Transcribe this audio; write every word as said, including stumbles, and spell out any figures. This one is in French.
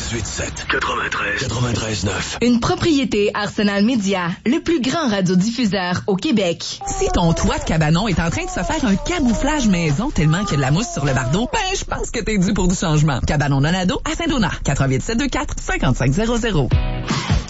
dix-huit sept quatre-vingt-treize quatre-vingt-treize neuf. Une propriété Arsenal Média, le plus grand radiodiffuseur au Québec. Si ton toit de cabanon est en train de se faire un camouflage maison tellement qu'il y a de la mousse sur le bardeau, ben je pense que t'es dû pour du changement. Cabanon Nonado à Saint-Donat, quatre huit sept deux quatre cinq cinq zéro zéro.